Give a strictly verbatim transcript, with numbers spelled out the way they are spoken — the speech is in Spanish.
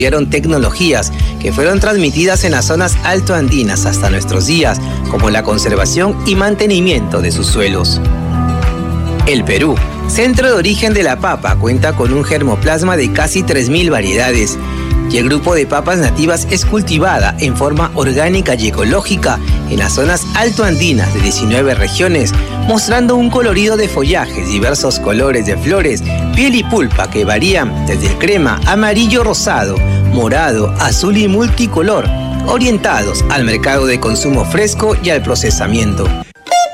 tecnologías que fueron transmitidas en las zonas altoandinas hasta nuestros días, como la conservación y mantenimiento de sus suelos. El Perú, centro de origen de la papa, cuenta con un germoplasma de casi tres mil variedades, y el grupo de papas nativas es cultivada en forma orgánica y ecológica en las zonas altoandinas de diecinueve regiones, mostrando un colorido de follajes, diversos colores de flores, piel y pulpa que varían desde el crema, amarillo, rosado, morado, azul y multicolor, orientados al mercado de consumo fresco y al procesamiento.